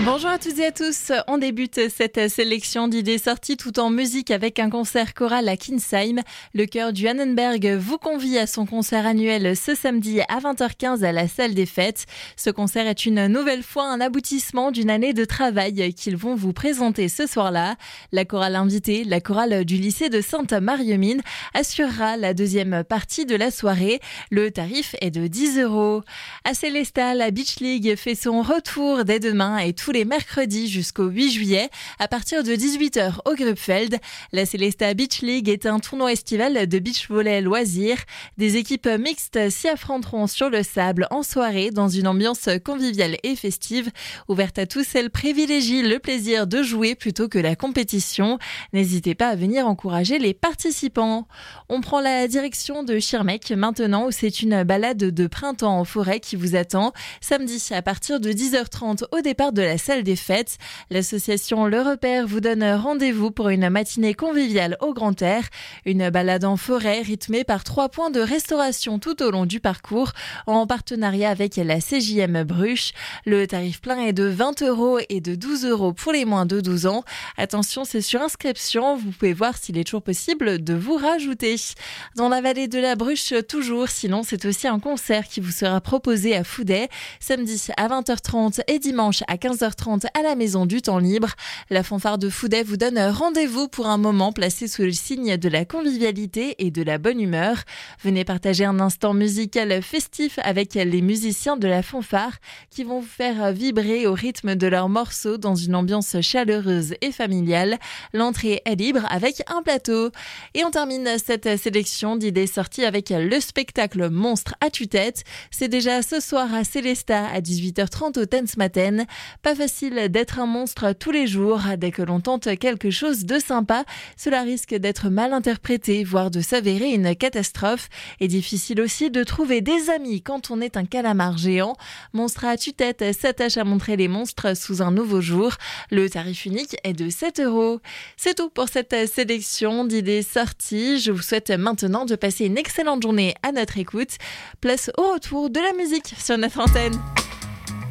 Bonjour à toutes et à tous. On débute cette sélection d'idées sorties tout en musique avec un concert choral à Kinsheim. Le chœur du Annenberg vous convie à son concert annuel ce samedi à 20h15 à la salle des fêtes. Ce concert est une nouvelle fois un aboutissement d'une année de travail qu'ils vont vous présenter ce soir-là. La chorale invitée, la chorale du lycée de Sainte-Marie-aux-Mines, assurera la deuxième partie de la soirée. Le tarif est de 10 €. À Célestat, la Beach League fait son retour dès demain et tous les mercredis jusqu'au 8 juillet à partir de 18h au Grubfeld. La Célestat Beach League est un tournoi estival de beach volley loisirs. Des équipes mixtes s'y affronteront sur le sable en soirée dans une ambiance conviviale et festive. Ouverte à tous, elle privilégie le plaisir de jouer plutôt que la compétition. N'hésitez pas à venir encourager les participants. On prend la direction de Schirmeck maintenant où c'est une balade de printemps en forêt qui vous attend. Samedi à partir de 10h30 au départ de la salle des fêtes. L'association Le Repère vous donne rendez-vous pour une matinée conviviale au grand air. Une balade en forêt rythmée par 3 points de restauration tout au long du parcours en partenariat avec la CJM Bruche. Le tarif plein est de 20 € et de 12 € pour les moins de 12 ans. Attention, c'est sur inscription. Vous pouvez voir s'il est toujours possible de vous rajouter. Dans la vallée de la Bruche, toujours. Sinon, c'est aussi un concert qui vous sera proposé à Fouday. Samedi à 20h30 et dimanche à 15h30 à la Maison du Temps Libre. La fanfare de Fouday vous donne rendez-vous pour un moment placé sous le signe de la convivialité et de la bonne humeur. Venez partager un instant musical festif avec les musiciens de la fanfare qui vont vous faire vibrer au rythme de leurs morceaux dans une ambiance chaleureuse et familiale. L'entrée est libre avec un plateau. Et on termine cette sélection d'idées sorties avec le spectacle Monstre à tue-tête. C'est déjà ce soir à Célestat à 18h30 au Tensmaten. Pas facile d'être un monstre tous les jours. Dès que l'on tente quelque chose de sympa, cela risque d'être mal interprété, voire de s'avérer une catastrophe. Et difficile aussi de trouver des amis quand on est un calamar géant. Monstre à tue-tête s'attache à montrer les monstres sous un nouveau jour. Le tarif unique est de 7 €. C'est tout pour cette sélection d'idées sorties. Je vous souhaite maintenant de passer une excellente journée à notre écoute. Place au retour de la musique sur notre antenne.